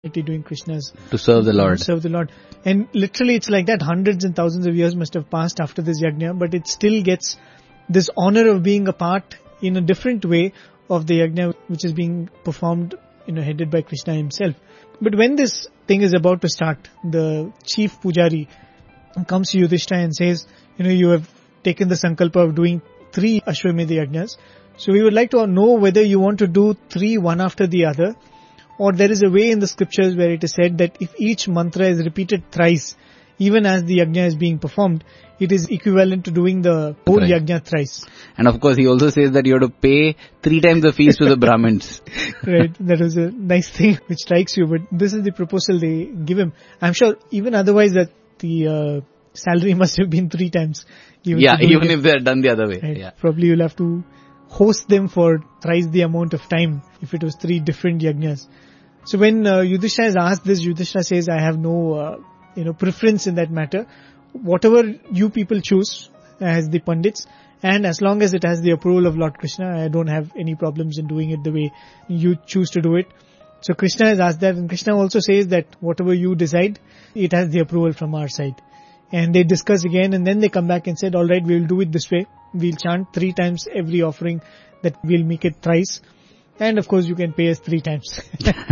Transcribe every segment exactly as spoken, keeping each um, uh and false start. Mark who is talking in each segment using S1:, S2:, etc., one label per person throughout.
S1: doing Krishna's
S2: to serve the Lord.
S1: To serve the Lord. And literally it's like that. Hundreds and thousands of years must have passed after this yajna, but it still gets this honor of being a part in a different way of the yajna which is being performed, you know, headed by Krishna himself. But when this thing is about to start, the chief pujari comes to Yudhishthira and says, you know, you have taken the sankalpa of doing three Ashwamedha yajnas. So we would like to know whether you want to do three one after the other, or there is a way in the scriptures where it is said that if each mantra is repeated thrice, even as the yajna is being performed, it is equivalent to doing the whole right. yajna thrice.
S2: And of course he also says that you have to pay three times the fees to the Brahmins.
S1: Right, that was a nice thing which strikes you, but this is the proposal they give him. I'm sure even otherwise that the uh, salary must have been three times.
S2: Even yeah, even if they had done the other way.
S1: Right.
S2: Yeah.
S1: Probably you'll have to host them for thrice the amount of time if it was three different yajnas. So when uh, Yudhishthira is asked this, Yudhishthira says, I have no uh, you know, preference in that matter. Whatever you people choose as the Pandits, and as long as it has the approval of Lord Krishna, I don't have any problems in doing it the way you choose to do it. So Krishna has asked that, and Krishna also says that whatever you decide, it has the approval from our side. And they discuss again, and then they come back and said, all right, we'll do it this way. We'll chant three times every offering, that we'll make it thrice. And of course you can pay us three times.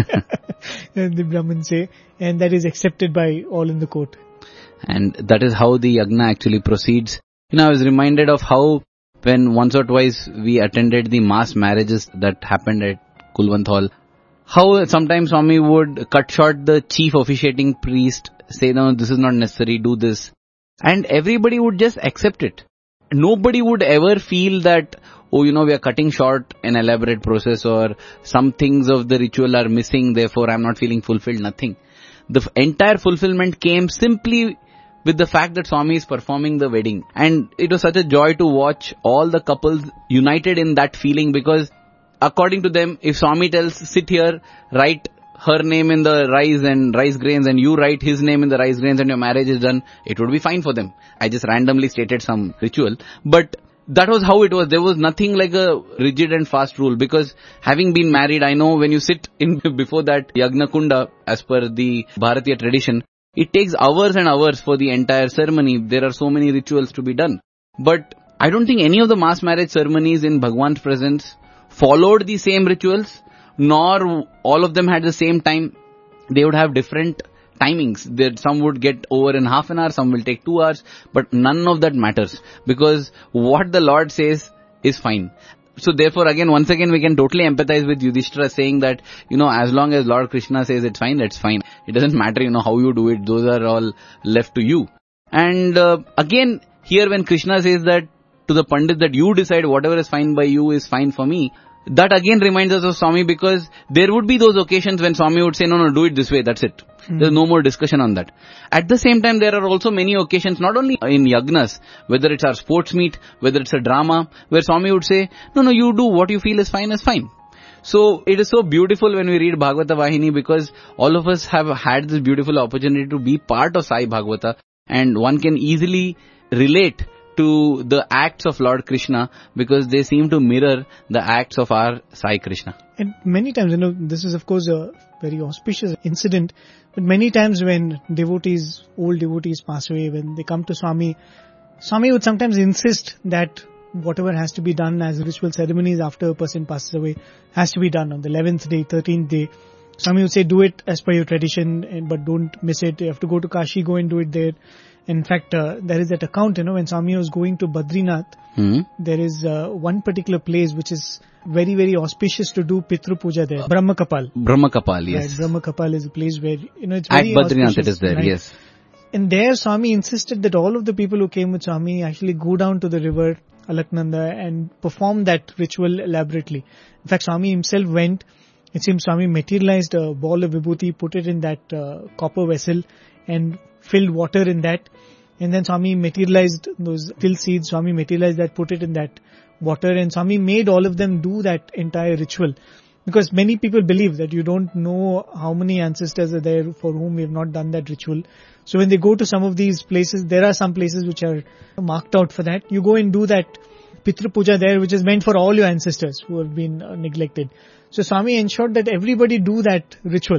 S1: The Brahmins say, and that is accepted by all in the court.
S2: And that is how the yajna actually proceeds. You know, I was reminded of how when once or twice we attended the mass marriages that happened at Kulwant Hall, how sometimes Swami would cut short the chief officiating priest, say, no, this is not necessary, do this. And everybody would just accept it. Nobody would ever feel that, oh, you know, we are cutting short an elaborate process, or some things of the ritual are missing, therefore I'm not feeling fulfilled, nothing. The f- entire fulfillment came simply with the fact that Swami is performing the wedding. And it was such a joy to watch all the couples united in that feeling, because according to them, if Swami tells, sit here, write her name in the rice and rice grains, and you write his name in the rice grains, and your marriage is done, it would be fine for them. I just randomly stated some ritual. But that was how it was. There was nothing like a rigid and fast rule, because having been married, I know when you sit in before that Yagna Kunda, as per the Bharatiya tradition, it takes hours and hours for the entire ceremony. There are so many rituals to be done. But I don't think any of the mass marriage ceremonies in Bhagwan's presence followed the same rituals, nor all of them had the same time. They would have different timings. There, some would get over in half an hour, some will take two hours, but none of that matters, because what the Lord says is fine. So therefore, again, once again, we can totally empathize with Yudhishthira saying that, you know, as long as Lord Krishna says it's fine, that's fine. It doesn't matter, you know, how you do it. Those are all left to you. And uh, again, here when Krishna says that to the Pandit, that you decide whatever is fine by you is fine for me, that again reminds us of Swami, because there would be those occasions when Swami would say, no, no, do it this way, that's it. Mm. There's no more discussion on that. At the same time, there are also many occasions, not only in yagnas, whether it's our sports meet, whether it's a drama, where Swami would say, no, no, you do what you feel is fine is fine. So it is so beautiful when we read Bhagavata Vahini, because all of us have had this beautiful opportunity to be part of Sai Bhagavata, and one can easily relate to the acts of Lord Krishna, because they seem to mirror the acts of our Sai Krishna.
S1: And many times, you know, this is of course a very auspicious incident, but many times when devotees, old devotees pass away, when they come to Swami, Swami would sometimes insist that whatever has to be done as ritual ceremonies after a person passes away has to be done on the eleventh day, thirteenth day. Swami would say, do it as per your tradition, and but don't miss it. You have to go to Kashi, go and do it there. In fact, uh, there is that account, you know, when Swami was going to Badrinath, mm-hmm. there is uh, one particular place which is very, very auspicious to do Pitru Puja there. Brahma Kapal.
S2: Brahma Kapal, yes.
S1: Right, Brahma Kapal is a place where, you know, it's very
S2: At Badrinath
S1: auspicious.
S2: It is there, right? Yes.
S1: And there Swami insisted that all of the people who came with Swami actually go down to the river Alaknanda and perform that ritual elaborately. In fact, Swami himself went. It seems Swami materialized a ball of vibhuti, put it in that uh, copper vessel and filled water in that. And then Swami materialized those till seeds, Swami materialized that, put it in that water, and Swami made all of them do that entire ritual. Because many people believe that you don't know how many ancestors are there for whom we have not done that ritual. So when they go to some of these places, there are some places which are marked out for that. You go and do that Pitru Puja there, which is meant for all your ancestors who have been uh, neglected. So Swami ensured that everybody do that ritual.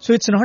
S1: So it's not